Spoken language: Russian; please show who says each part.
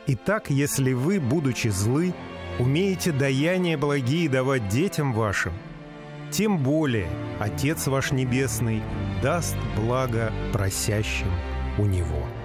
Speaker 1: Итак, если вы, будучи злы, умеете даяния благие давать детям вашим, тем более Отец ваш Небесный даст благо просящим у Него».